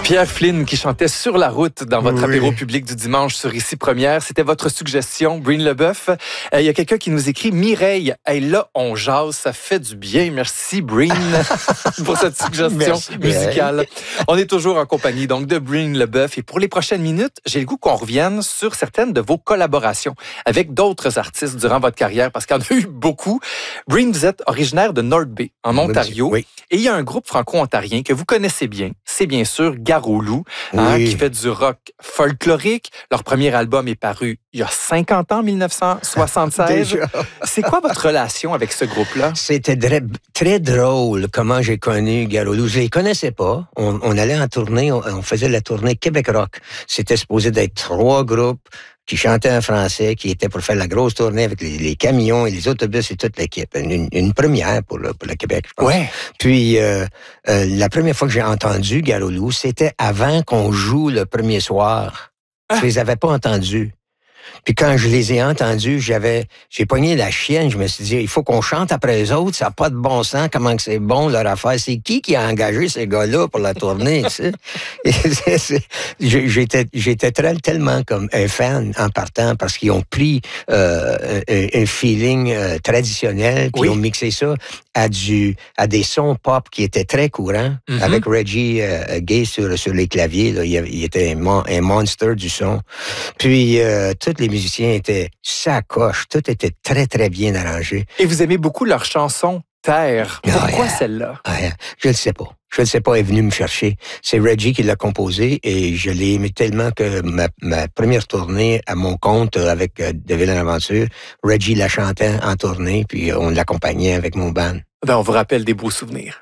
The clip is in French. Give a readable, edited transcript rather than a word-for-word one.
Pierre Flynn qui chantait Sur la route dans votre apéro public du dimanche sur Ici Première. C'était votre suggestion, Breen Leboeuf. Il y a quelqu'un qui nous écrit, Mireille, hey, là, on jase, ça fait du bien. Merci, Breen, pour cette suggestion musicale. On est toujours en compagnie donc de Breen Leboeuf. Et pour les prochaines minutes, j'ai le goût qu'on revienne sur certaines de vos collaborations avec d'autres artistes durant votre carrière, parce qu'il y en a eu beaucoup. Breen, vous êtes originaire de North Bay, en Ontario. Oui. Et il y a un groupe franco-ontarien que vous connaissez bien. C'est bien sûr Garou-Loup, qui fait du rock folklorique. Leur premier album est paru il y a 50 ans, 1976. C'est quoi votre relation avec ce groupe-là? C'était très drôle comment j'ai connu Garou-Loup. Je les connaissais pas. On allait en tournée, on faisait la tournée Québec Rock. C'était supposé d'être 3 groupes qui chantaient en français, qui étaient pour faire la grosse tournée avec les camions et les autobus et toute l'équipe. Une première pour le Québec, je pense. Ouais. Puis, la première fois que j'ai entendu Garou-Loup, c'était avant qu'on joue le premier soir. Je les avais pas entendus. Puis quand je les ai entendus, j'ai pogné la chienne. Je me suis dit, il faut qu'on chante après les autres. Ça n'a pas de bon sens. Comment que c'est bon leur affaire. C'est qui a engagé ces gars-là pour la tournée, tu sais? J'étais tellement comme un fan en partant parce qu'ils ont pris un feeling traditionnel puis ils ont mixé ça à des sons pop qui étaient très courants avec Reggie Gay sur les claviers. Là, il était un monster du son. Puis tous les musiciens étaient sacoches. Tout était très, très bien arrangé. Et vous aimez beaucoup leur chanson Terre. Pourquoi celle-là? Je ne sais pas. Je ne sais pas, elle est venue me chercher. C'est Reggie qui l'a composé et je l'ai aimé tellement que ma première tournée à mon compte avec De Vilaine Aventure, Reggie la chantait en tournée puis on l'accompagnait avec mon band. On vous rappelle des beaux souvenirs.